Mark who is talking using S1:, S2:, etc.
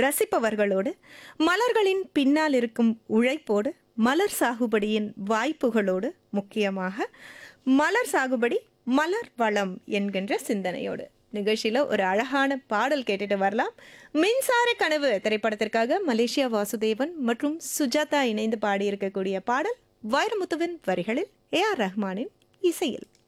S1: ரசிப்பவர்களோடு, மலர்களின் பின்னால் இருக்கும் உழைப்போடு, மலர் சாகுபடியின் வாய்ப்புகளோடு, முக்கியமாக மலர் சாகுபடி மலர் வளம் என்கின்ற சிந்தனையோடு நிகழ்ச்சியில ஒரு அழகான பாடல் கேட்டுட்டு வரலாம். மின்சார கனவு திரைப்படத்திற்காக மலேசியா வாசுதேவன் மற்றும் சுஜாதா இணைந்து பாடியிருக்கக்கூடிய பாடல் வைரமுத்துவின் வரிகளில் ஏ ஆர் ரஹ்மானின் இசையில்.